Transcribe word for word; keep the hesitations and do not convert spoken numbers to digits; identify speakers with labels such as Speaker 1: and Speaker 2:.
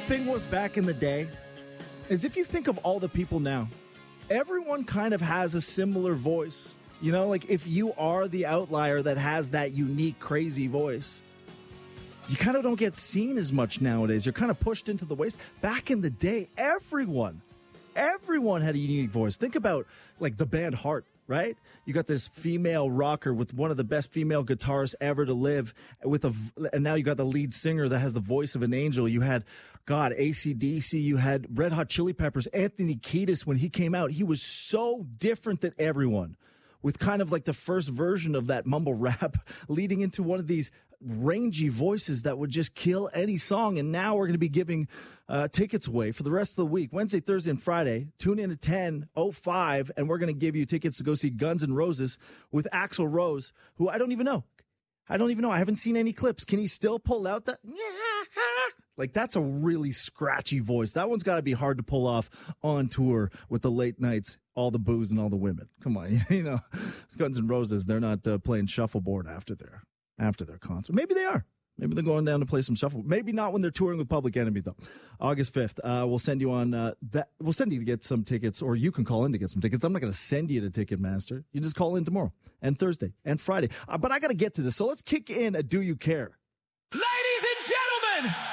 Speaker 1: thing was back in the day is if you think of all the people now, everyone kind of has a similar voice. You know, like if you are the outlier that has that unique, crazy voice, you kind of don't get seen as much nowadays. You're kind of pushed into the waist. Back in the day, everyone, everyone had a unique voice. Think about like the band Heart, right? You got this female rocker with one of the best female guitarists ever to live with a, and now you got the lead singer that has the voice of an angel. You had, God, A C D C, you had Red Hot Chili Peppers, Anthony Kiedis. When he came out, he was so different than everyone, with kind of like the first version of that mumble rap leading into one of these rangy voices that would just kill any song. And now we're going to be giving uh, tickets away for the rest of the week, Wednesday, Thursday, and Friday. Tune in at ten oh five, and we're going to give you tickets to go see Guns N' Roses with Axl Rose, who I don't even know. I don't even know. I haven't seen any clips. Can he still pull out that? Like, that's a really scratchy voice. That one's got to be hard to pull off on tour with the late nights, all the booze and all the women. Come on, you know, Guns N' Roses, they're not uh, playing shuffleboard after their after their concert. Maybe they are. Maybe they're going down to play some shuffleboard. Maybe not when they're touring with Public Enemy, though. August fifth, uh, we'll send you on uh, that. We'll send you to get some tickets, or you can call in to get some tickets. I'm not going to send you to Ticketmaster. You just call in tomorrow and Thursday and Friday. Uh, but I got to get to this, so let's kick in a Do You Care?
Speaker 2: Ladies and gentlemen,